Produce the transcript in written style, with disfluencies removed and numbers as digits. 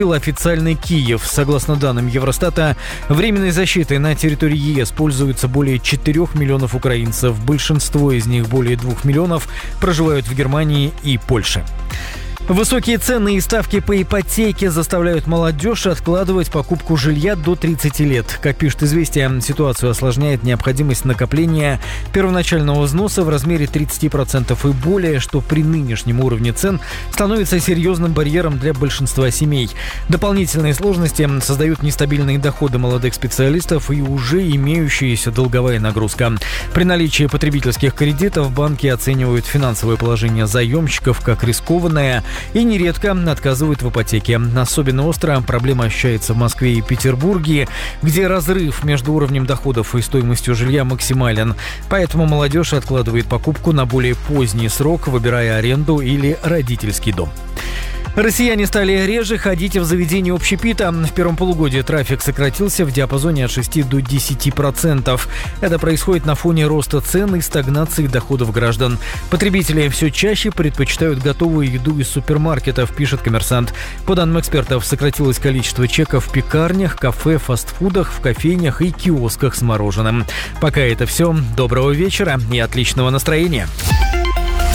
Официальный Киев. Согласно данным Евростата, временной защитой на территории ЕС пользуются более 4 миллионов украинцев. Большинство из них, более 2 миллионов, проживают в Германии и Польше. Высокие цены и ставки по ипотеке заставляют молодежь откладывать покупку жилья до 30 лет. Как пишет «Известия», ситуацию осложняет необходимость накопления первоначального взноса в размере 30% и более, что при нынешнем уровне цен становится серьезным барьером для большинства семей. Дополнительные сложности создают нестабильные доходы молодых специалистов и уже имеющаяся долговая нагрузка. При наличии потребительских кредитов банки оценивают финансовое положение заемщиков как рискованное и нередко отказывают в ипотеке. Особенно остро проблема ощущается в Москве и Петербурге, где разрыв между уровнем доходов и стоимостью жилья максимален. Поэтому молодежь откладывает покупку на более поздний срок, выбирая аренду или родительский дом. Россияне стали реже ходить в заведения общепита. В первом полугодии трафик сократился в диапазоне от 6 до 10%. Это происходит на фоне роста цен и стагнации доходов граждан. Потребители все чаще предпочитают готовую еду из супермаркетов, пишет «Коммерсант». По данным экспертов, сократилось количество чеков в пекарнях, кафе, фастфудах, в кофейнях и киосках с мороженым. Пока это все. Доброго вечера и отличного настроения.